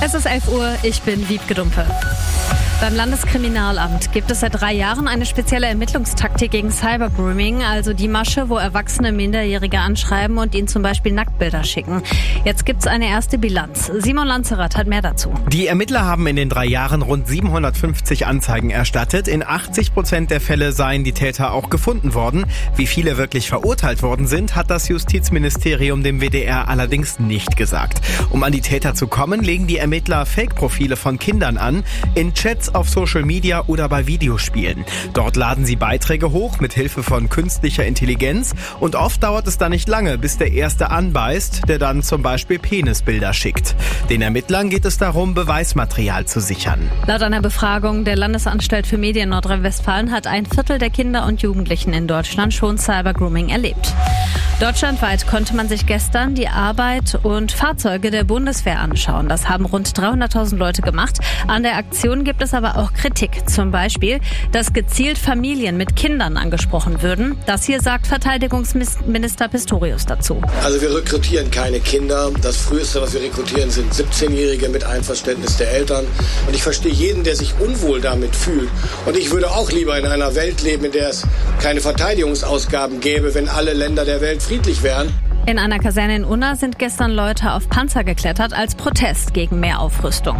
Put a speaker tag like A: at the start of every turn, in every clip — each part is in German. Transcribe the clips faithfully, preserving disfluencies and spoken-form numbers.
A: Es ist elf Uhr, ich bin Wiebke Dumpe. Beim Landeskriminalamt gibt es seit drei Jahren eine spezielle Ermittlungstaktik gegen Cybergrooming, also die Masche, wo Erwachsene Minderjährige anschreiben und ihnen zum Beispiel Nacktbilder schicken. Jetzt gibt's eine erste Bilanz. Simon Lanzerath hat mehr dazu.
B: Die Ermittler haben in den drei Jahren rund siebenhundertfünfzig Anzeigen erstattet. In achtzig Prozent der Fälle seien die Täter auch gefunden worden. Wie viele wirklich verurteilt worden sind, hat das Justizministerium dem W D R allerdings nicht gesagt. Um an die Täter zu kommen, legen die Ermittler Fake-Profile von Kindern an, in Chats auf Social Media oder bei Videospielen. Dort laden sie Beiträge hoch mit Hilfe von künstlicher Intelligenz und oft dauert es dann nicht lange, bis der Erste anbeißt, der dann zum Beispiel Penisbilder schickt. Den Ermittlern geht es darum, Beweismaterial zu sichern.
A: Laut einer Befragung der Landesanstalt für Medien Nordrhein-Westfalen hat ein Viertel der Kinder und Jugendlichen in Deutschland schon Cybergrooming erlebt. Deutschlandweit konnte man sich gestern die Arbeit und Fahrzeuge der Bundeswehr anschauen. Das haben rund dreihunderttausend Leute gemacht. An der Aktion gibt es aber auch Kritik. Zum Beispiel, dass gezielt Familien mit Kindern angesprochen würden. Das hier sagt Verteidigungsminister Pistorius dazu.
C: Also wir rekrutieren keine Kinder. Das Früheste, was wir rekrutieren, sind siebzehnjährige mit Einverständnis der Eltern. Und ich verstehe jeden, der sich unwohl damit fühlt. Und ich würde auch lieber in einer Welt leben, in der es keine Verteidigungsausgaben gäbe, wenn alle Länder der Welt friedlich wären.
A: In einer Kaserne in Unna sind gestern Leute auf Panzer geklettert als Protest gegen mehr Aufrüstung.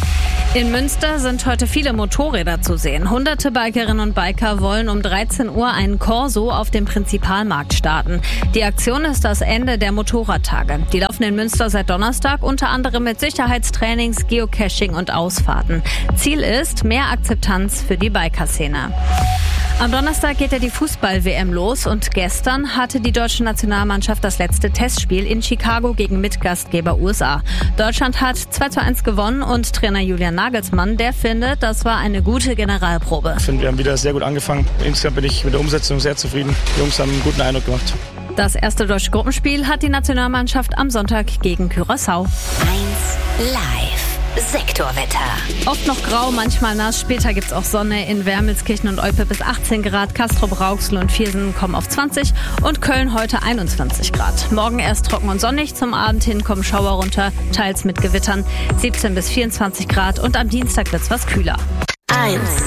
A: In Münster sind heute viele Motorräder zu sehen. Hunderte Bikerinnen und Biker wollen um dreizehn Uhr einen Corso auf dem Prinzipalmarkt starten. Die Aktion ist das Ende der Motorradtage. Die laufen in Münster seit Donnerstag, unter anderem mit Sicherheitstrainings, Geocaching und Ausfahrten. Ziel ist mehr Akzeptanz für die Bikerszene. Am Donnerstag geht ja die Fußball-W M los und gestern hatte die deutsche Nationalmannschaft das letzte Testspiel in Chicago gegen Mitgastgeber U S A. Deutschland hat zwei zu eins gewonnen und Trainer Julian Nagelsmann, der findet, das war eine gute Generalprobe.
D: Ich finde, wir haben wieder sehr gut angefangen. Insgesamt bin ich mit der Umsetzung sehr zufrieden. Die Jungs haben einen guten Eindruck gemacht.
A: Das erste deutsche Gruppenspiel hat die Nationalmannschaft am Sonntag gegen Curaçao.
E: eins live. Sektorwetter.
A: Oft noch grau, manchmal nass. Später gibt's auch Sonne. In Wermelskirchen und Olpe bis achtzehn Grad. Castrop, Rauxel und Viersen kommen auf zwanzig. Und Köln heute einundzwanzig Grad. Morgen erst trocken und sonnig. Zum Abend hin kommen Schauer runter, teils mit Gewittern. siebzehn bis vierundzwanzig Grad. Und am Dienstag wird's was kühler.
E: eins